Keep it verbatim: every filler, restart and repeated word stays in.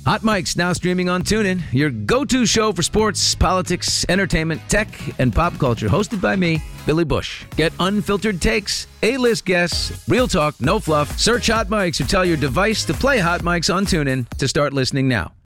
Hot Mike's now streaming on TuneIn, your go-to show for sports, politics, entertainment, tech, and pop culture. Hosted by me, Billy Bush. Get unfiltered takes, A-list guests, real talk, no fluff. Search Hot Mike's or tell your device to play Hot Mike's on TuneIn to start listening now.